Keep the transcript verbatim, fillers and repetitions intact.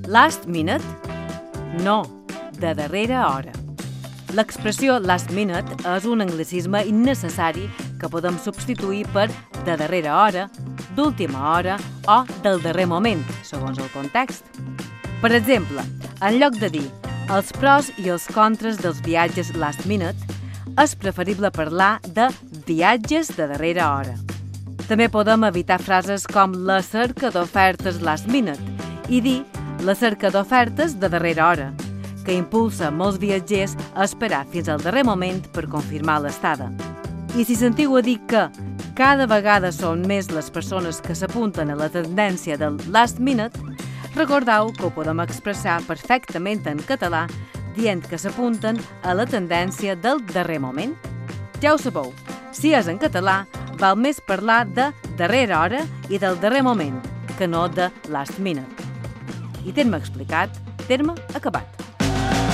Last minute? No, de darrera hora. L'expressió last minute és un anglicisme innecessari que podem substituir per de darrera hora, d'última hora o del darrer moment, segons el context. Per exemple, en lloc de dir els pros i els contres dels viatges last minute, és preferible parlar de viatges de darrera hora. També podem evitar frases com la cerca d'ofertes last minute i dir la cerca d'ofertes de darrera hora, que impulsa molts viatgers a esperar fins al darrer moment per confirmar l'estada. I si sentiu a dir que cada vegada són més les persones que s'apunten a la tendència del last minute, recordeu que ho podem expressar perfectament en català dient que s'apunten a la tendència del darrer moment. Ja ho sabeu, si és en català, val més parlar de darrera hora i del darrer moment, que no de last minute. I terme explicat, terme acabat.